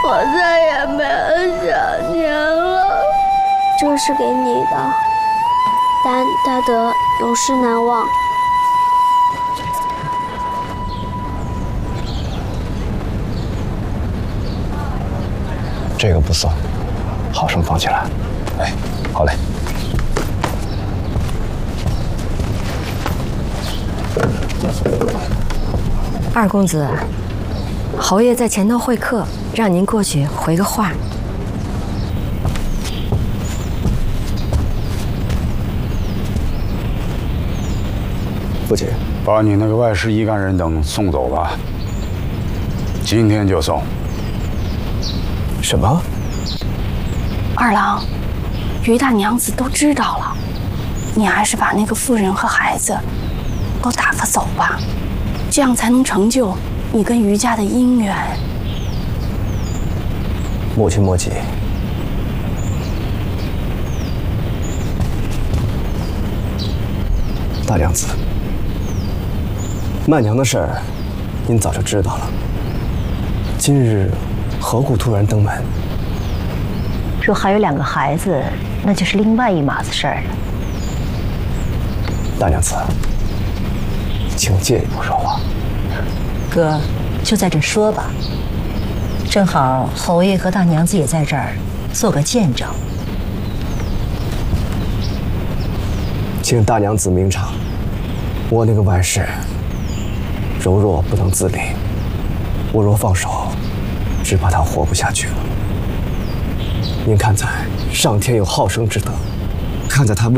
我再也没有想您了。 这是给你的，但大德永世难忘。 这个不送，好生放起来。哎，好嘞。 二公子，侯爷在前头会客，让您过去回个话。 父亲， 把你那个外室一干人等送走吧，今天就送。 什么？ 二郎，于大娘子都知道了，你还是把那个妇人和孩子都打发走吧，这样才能成就你跟于家的姻缘。 母亲莫急。大娘子，曼娘的事儿，您早就知道了。今日何故突然登门？ 若还有2个孩子，那就是另外一码子事儿了。 大娘子，请借一步说话。 哥，就在这说吧。正好侯爷和大娘子也在这儿，做个见证。 请大娘子明察，我那个外室柔弱不能自理，我若放手，只怕她活不下去了。您看在上天有好生之德，看在她为